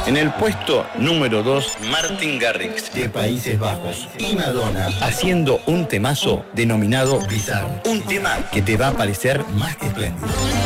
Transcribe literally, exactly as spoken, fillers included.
En el puesto número dos, Martin Garrix, de Países Bajos, y Madonna, haciendo un temazo denominado Bizarre. Un tema que te va a parecer Más que espléndido.